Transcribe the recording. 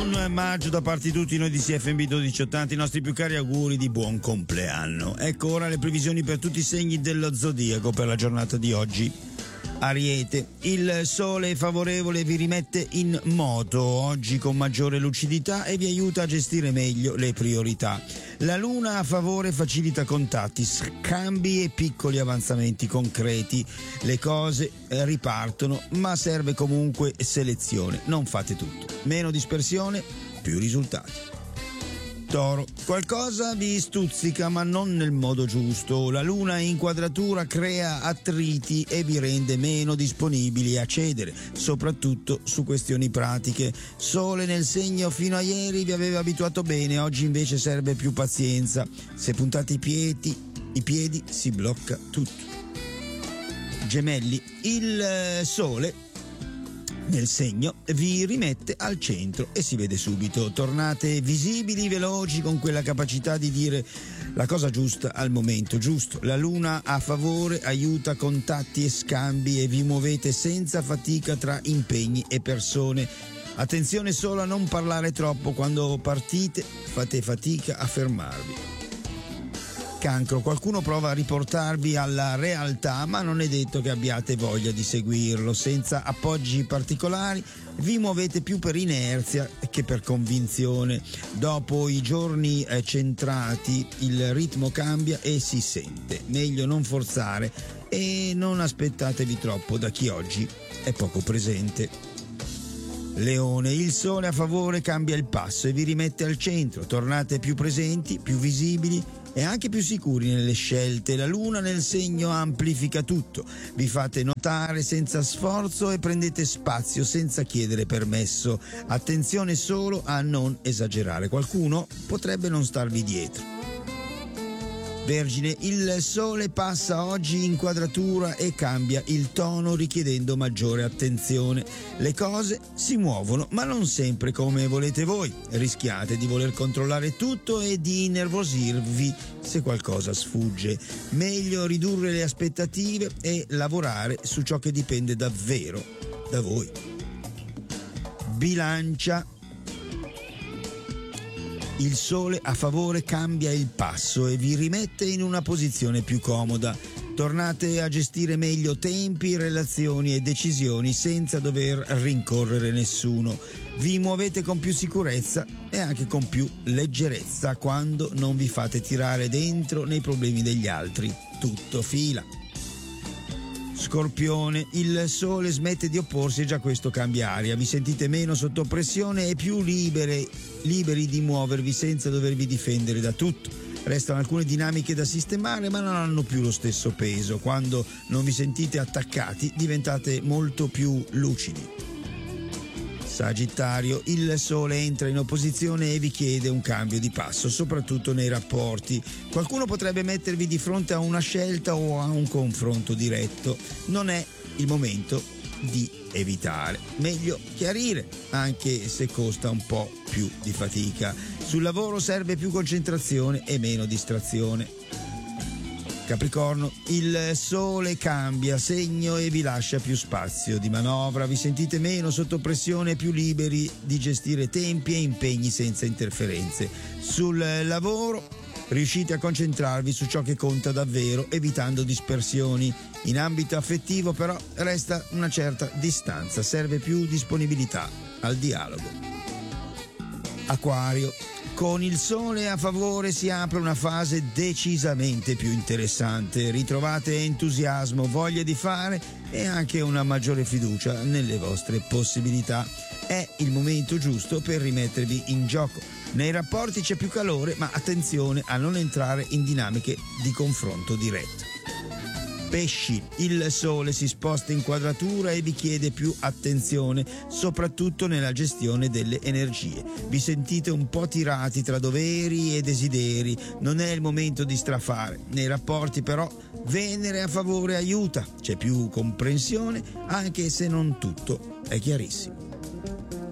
Buon maggio da parte di tutti noi di CFM 1280, i nostri più cari auguri di buon compleanno. Ecco ora le previsioni per tutti i segni dello zodiaco per la giornata di oggi. Ariete, il sole è favorevole, vi rimette in moto oggi con maggiore lucidità e vi aiuta a gestire meglio le priorità. La luna a favore facilita contatti, scambi e piccoli avanzamenti concreti. Le cose ripartono, ma serve comunque selezione. Non fate tutto. Meno dispersione, più risultati. Toro, qualcosa vi stuzzica ma non nel modo giusto. La luna in quadratura crea attriti e vi rende meno disponibili a cedere, soprattutto su questioni pratiche. Sole nel segno fino a ieri vi aveva abituato bene, oggi invece serve più pazienza. Se puntate i piedi si blocca tutto. Gemelli, il sole nel segno vi rimette al centro e si vede subito. Tornate visibili, veloci, con quella capacità di dire la cosa giusta al momento giusto. La luna a favore aiuta contatti e scambi e vi muovete senza fatica tra impegni e persone. Attenzione solo a non parlare troppo, quando partite fate fatica a fermarvi. Cancro, qualcuno prova a riportarvi alla realtà, ma non è detto che abbiate voglia di seguirlo. Senza appoggi particolari vi muovete più per inerzia che per convinzione. Dopo i giorni centrati il ritmo cambia e si sente. Meglio non forzare e non aspettatevi troppo da chi oggi è poco presente. Leone, il sole a favore cambia il passo e vi rimette al centro. Tornate più presenti, più visibili e anche più sicuri nelle scelte. La luna nel segno amplifica tutto. Vi fate notare senza sforzo e prendete spazio senza chiedere permesso. Attenzione solo a non esagerare. Qualcuno potrebbe non starvi dietro. Vergine, il sole passa oggi in quadratura e cambia il tono richiedendo maggiore attenzione. Le cose si muovono, ma non sempre come volete voi. Rischiate di voler controllare tutto e di innervosirvi se qualcosa sfugge. Meglio ridurre le aspettative e lavorare su ciò che dipende davvero da voi. Bilancia, il sole a favore cambia il passo e vi rimette in una posizione più comoda. Tornate a gestire meglio tempi, relazioni e decisioni senza dover rincorrere nessuno. Vi muovete con più sicurezza e anche con più leggerezza quando non vi fate tirare dentro nei problemi degli altri. Tutto fila. Scorpione, il sole smette di opporsi e già questo cambia aria. Vi sentite meno sotto pressione e più liberi di muovervi senza dovervi difendere da tutto. Restano alcune dinamiche da sistemare, ma non hanno più lo stesso peso. Quando non vi sentite attaccati, diventate molto più lucidi. Sagittario, il sole entra in opposizione e vi chiede un cambio di passo, soprattutto nei rapporti. Qualcuno potrebbe mettervi di fronte a una scelta o a un confronto diretto. Non è il momento di evitare. Meglio chiarire, anche se costa un po' più di fatica. Sul lavoro serve più concentrazione e meno distrazione. Capricorno, il sole cambia segno e vi lascia più spazio di manovra, vi sentite meno sotto pressione e più liberi di gestire tempi e impegni senza interferenze. Sul lavoro riuscite a concentrarvi su ciò che conta davvero, evitando dispersioni. In ambito affettivo però resta una certa distanza, serve più disponibilità al dialogo. Acquario, con il sole a favore si apre una fase decisamente più interessante. Ritrovate entusiasmo, voglia di fare e anche una maggiore fiducia nelle vostre possibilità. È il momento giusto per rimettervi in gioco. Nei rapporti c'è più calore, ma attenzione a non entrare in dinamiche di confronto diretto. Pesci, il sole si sposta in quadratura e vi chiede più attenzione, soprattutto nella gestione delle energie. Vi sentite un po' tirati tra doveri e desideri, non è il momento di strafare. Nei rapporti però Venere a favore aiuta, c'è più comprensione, anche se non tutto è chiarissimo.